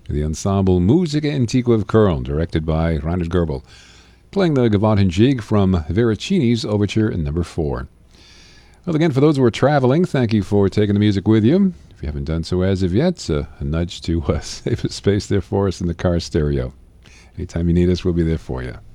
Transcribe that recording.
The ensemble Musica Antiqua of Köln, directed by Reinhard Goebel, playing the Gavotte and Jig from Veracini's Overture number 4. Well, again, for those who are traveling, thank you for taking the music with you. If you haven't done so as of yet, a nudge to save a space there for us in the car stereo. Anytime you need us, we'll be there for you.